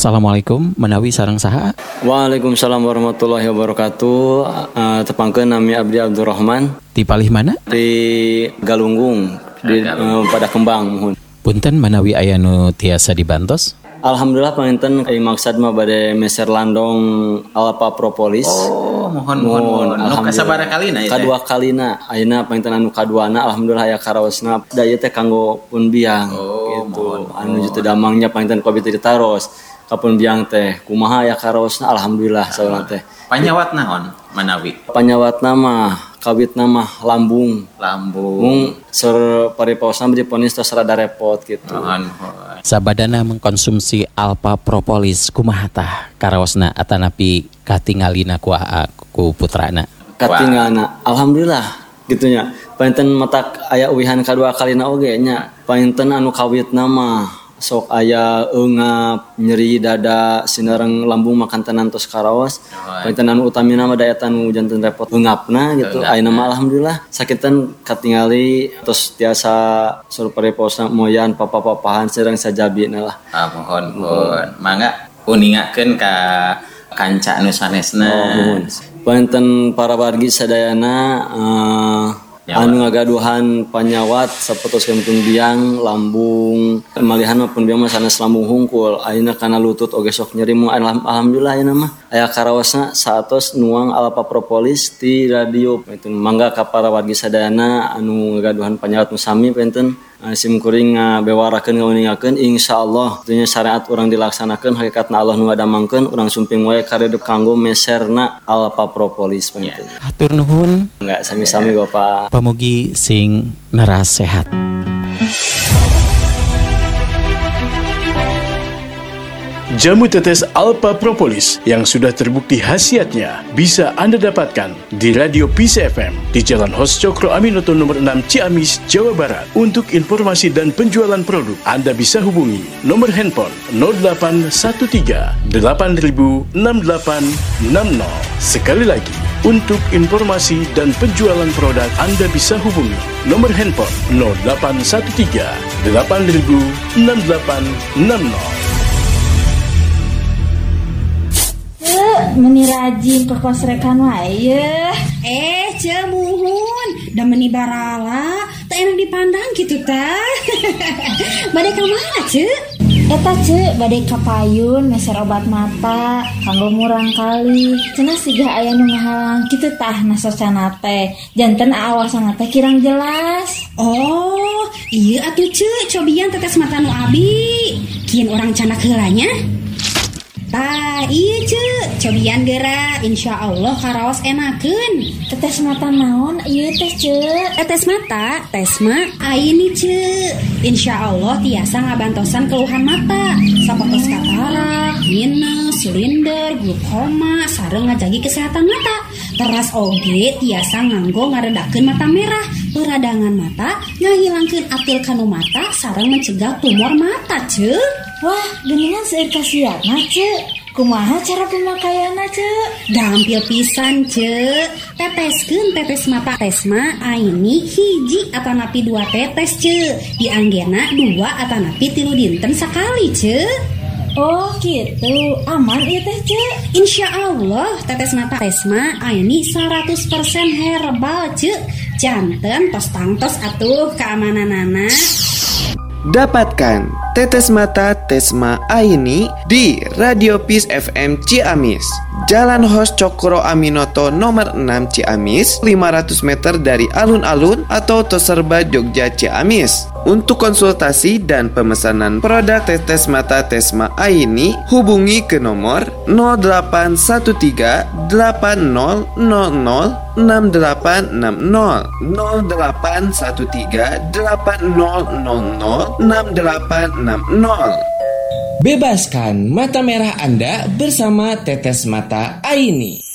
Assalamualaikum, menawi sareng saha. Waalaikumsalam warahmatullahi wabarakatuh. Tepangkeun nami Abdi Abdurrahman. Di palih mana? Di Galunggung, pada Kembang. Punten menawi aya nu tiasa dibantos. Alhamdulillah panginten maksud mah bade meser landong Alpa Propolis. Oh, mohon. Nu kasabaraha kalina ieu? Kadua kalina. Ayeuna panginten anu kaduana alhamdulillah aya karaosna. Da ieu teh kanggo pun biang gitu. Anu teu damangnya panginten kobi teu ditaros. Kapun biang teh kumaha aya karaosna alhamdulillah saurang teh. Panyawat naon manawi? Panyawatna mah kawitna mah lambung. Sur pariposna diponis tos rada repot gitu. Sabadana mengkonsumsi Alpa Propolis kumaha tah karaosna atanapi katingalina ku putrana? Katingalna alhamdulillah gitunya. Painten matak aya uwihan kadua kalina oge nya. Painten anu kawitna mah sok aya eungap, nyeri dada, sineurang lambung makan tenan tos karaos. Painten anu utamina mah daya tanu janten repot eungapna gitu. Ayeuna mah alhamdulillah sakitan katingali tos tiasa sur pareposna moyan papa-papahan sareng sajabina lah. Mohon. Mangga uningakeun ka kanca anu sanesna. Painten para wargi sadayana anu ngagaduhan panyawat sapertoskeun pun biang lambung malihan pun biang mah sanes lambung hungkul ayeuna kana lutut oge sok nyeri mah alhamdulillah ayeuna mah aya karaosna saatos nuang Alpa Propolis ti radio. Painten mangga ka para wargi sadayana anu ngagaduhan panyawat nu sami painten sim kuring bewarakeun ngauningakeun insyaallah tuluy syariat urang dilaksanakeun hakikatna Allah nu ngadamangkeun urang sumping wae karedep kanggo meserna Alpa Propolis painten. Hatur nuhun. Enggak sami-sami Bapak. Pamugi sing neras sehat. Jamu tetes Alpa Propolis yang sudah terbukti khasiatnya bisa Anda dapatkan di Radio Peace FM di Jalan Hos Cokro Aminoto nomor 6 Ciamis, Jawa Barat. Untuk informasi dan penjualan produk, Anda bisa hubungi nomor handphone 0813 8000 6860. Sekali lagi, untuk informasi dan penjualan produk, Anda bisa hubungi nomor handphone 0813 8000 6860. Meni rajin ke kos rekan wae. Cemuhun da meni barala teu enak dipandang kitu tah. Bade ka mana, Ceu? Eta Ceu bade ka payun meser obat mata kanggo murang kali. Cenah siga aya nu ngahalang kitu tah nasosana teh. Janten aawasana teh kirang jelas. Oh, ieu atuh Ceu, cobian tetes mata nu abi. Kieun urang canak heulanya. Tah, iya Ceu, cobian geura, insyaallah karaos enakeun. Tetes mata naon ieu teh Ceu? Tetes mata, tes mah ayeuni Ceu. Insyaallah tiasa ngabantosan keluhan mata, sapertos katarak, minus, silinder, glaukoma, sareng ngajagi kesehatan mata. Teras oge tiasa nganggo ngaredakeun mata merah, peradangan mata, ngahilangkeun atil kanu mata, sareng mencegah tumor mata Ceu. Wah, geningan seueur kasiatna Ceu. Kumaha cara pemakaianna Ceu? Gampil pisan Ceu. Teteskeun tetes mata tesma ayeuni hiji atanapi 2 tetes Ceu. Dianggena 2 atanapi 3 dinten sakali Ceu. Oh gitu, aman ieu teh Ceu. Insyaallah tetes mata tesma ayeuni 100% herbal Ceu. Janten tos tangtos atuh keamananana. Dapatkan tetes mata Tesma Aini di Radio Peace FM Ciamis, Jalan Hos Cokro Aminoto nomor 6 Ciamis, 500 meter dari alun-alun atau Toserba Jogja Ciamis. Untuk konsultasi dan pemesanan produk tetes mata Tesma Aini, hubungi ke nomor 0813 8000 6860 0813 8000 6860. Bebaskan mata merah Anda bersama Tetes Mata Aini.